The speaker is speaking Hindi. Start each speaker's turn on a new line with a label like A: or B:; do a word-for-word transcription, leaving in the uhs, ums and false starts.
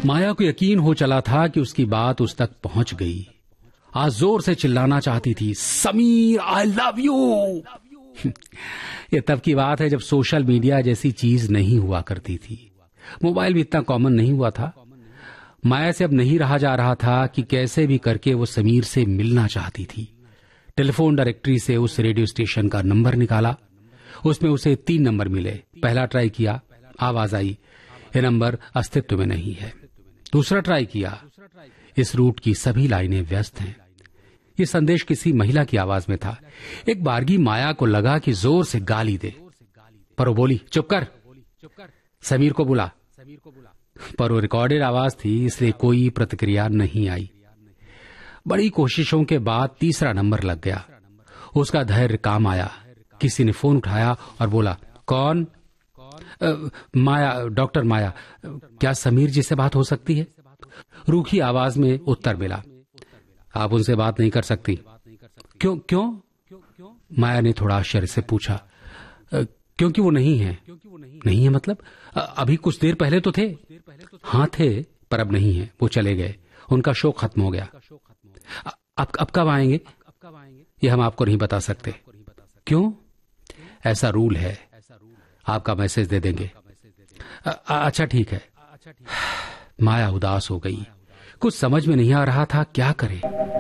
A: माया को यकीन हो चला था कि उसकी बात उस तक पहुंच गई। आज जोर से चिल्लाना चाहती थी, समीर आई लव यू। ये तब की बात है जब सोशल मीडिया जैसी चीज नहीं हुआ करती थी, मोबाइल भी इतना कॉमन नहीं हुआ था। माया से अब नहीं रहा जा रहा था कि कैसे भी करके वो समीर से मिलना चाहती थी। टेलीफोन डायरेक्टरी से उस रेडियो स्टेशन का नंबर निकाला, उसमें उसे तीन नंबर मिले। पहला ट्राई किया, आवाज आई, ये नंबर अस्तित्व में नहीं है। दूसरा ट्राई किया, इस रूट की सभी लाइनें व्यस्त हैं। ये संदेश किसी महिला की आवाज में था। एक बारगी माया को लगा कि जोर से गाली दे, पर वो बोली, चुप कर, समीर को बुला। पर वो रिकॉर्डेड आवाज थी, इसलिए कोई प्रतिक्रिया नहीं आई। बड़ी कोशिशों के बाद तीसरा नंबर लग गया। उसका धैर्य काम आया। किसी ने फोन उठाया और बोला, कौन? आ, माया, डॉक्टर माया, क्या समीर जी से बात हो सकती है? रूखी आवाज में उत्तर मिला, आप उनसे बात नहीं कर सकती। क्यों क्यों? माया ने थोड़ा आश्चर्य से पूछा, क्योंकि वो नहीं है। नहीं है मतलब? अभी कुछ देर पहले तो थे। हाँ थे, पर अब नहीं है, वो चले गए, उनका शो खत्म हो गया। अब अब कब आएंगे ये हम आपको नहीं बता सकते। क्यों? ऐसा रूल है, आपका मैसेज दे देंगे। आ, अच्छा ठीक है। माया उदास हो गई, कुछ समझ में नहीं आ रहा था क्या करे।